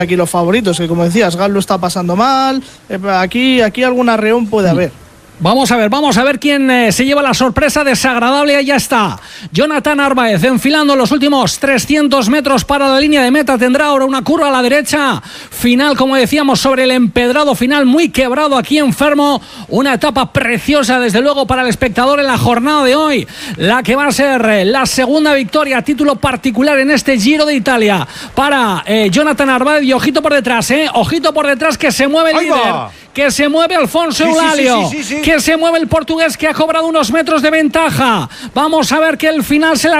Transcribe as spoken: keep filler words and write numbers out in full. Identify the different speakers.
Speaker 1: aquí los favoritos, que como decías, Gal lo está pasando mal, eh, aquí, aquí algún arreón puede haber.
Speaker 2: Vamos a ver, vamos a ver quién eh, se lleva la sorpresa desagradable. Ahí ya está Jonathan Narváez enfilando los últimos trescientos metros para la línea de meta. Tendrá ahora una curva a la derecha final, como decíamos, sobre el empedrado final, muy quebrado aquí enfermo. Una etapa preciosa desde luego para el espectador en la jornada de hoy, la que va a ser eh, la segunda victoria a título particular en este Giro de Italia para eh, Jonathan Narváez. Y ojito por detrás, eh, ojito por detrás, que se mueve el
Speaker 3: Ahí
Speaker 2: líder,
Speaker 3: va.
Speaker 2: que se mueve Alfonso
Speaker 3: Sí, sí,
Speaker 2: Eulalio,
Speaker 3: sí, sí, sí, sí.
Speaker 2: que se mueve el portugués, que ha cobrado unos metros de ventaja. Vamos a ver que el final se la